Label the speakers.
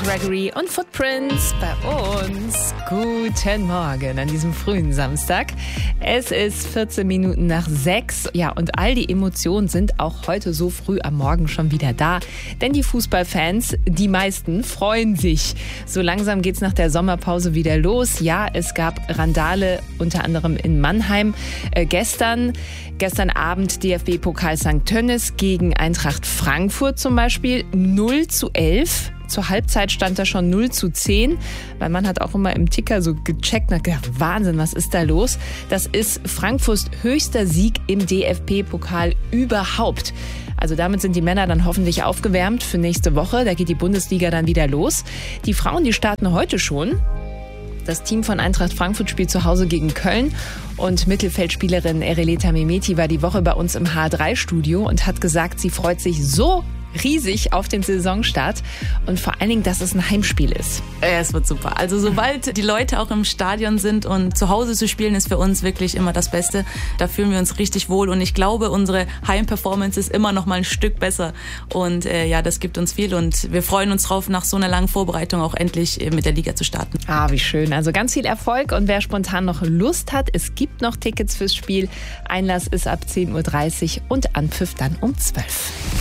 Speaker 1: Gregory und Footprints bei uns. Guten Morgen an diesem frühen Samstag. Es ist 14 Minuten nach 6. Ja, und all die Emotionen sind auch heute so früh am Morgen schon wieder da. Denn die Fußballfans, die meisten, freuen sich. So langsam geht's nach der Sommerpause wieder los. Ja, es gab Randale, unter anderem in Mannheim. Gestern Abend DFB-Pokal St. Tönnies gegen Eintracht Frankfurt zum Beispiel 0:11. Zur Halbzeit stand da schon 0:10. Mein Mann hat auch immer im Ticker so gecheckt und hat gedacht, Wahnsinn, was ist da los? Das ist Frankfurts höchster Sieg im DFB-Pokal überhaupt. Also damit sind die Männer dann hoffentlich aufgewärmt für nächste Woche. Da geht die Bundesliga dann wieder los. Die Frauen, die starten heute schon. Das Team von Eintracht Frankfurt spielt zu Hause gegen Köln und Mittelfeldspielerin Ereleta Mehmeti war die Woche bei uns im H3-Studio und hat gesagt, sie freut sich so riesig auf den Saisonstart und vor allen Dingen, dass es ein Heimspiel ist.
Speaker 2: Es wird super. Also sobald die Leute auch im Stadion sind und zu Hause zu spielen, ist für uns wirklich immer das Beste. Da fühlen wir uns richtig wohl und ich glaube, unsere Heimperformance ist immer noch mal ein Stück besser und das gibt uns viel und wir freuen uns drauf, nach so einer langen Vorbereitung auch endlich mit der Liga zu starten.
Speaker 1: Ah, wie schön. Also ganz viel Erfolg und wer spontan noch Lust hat, es gibt noch Tickets fürs Spiel. Einlass ist ab 10:30 Uhr und Anpfiff dann um 12 Uhr.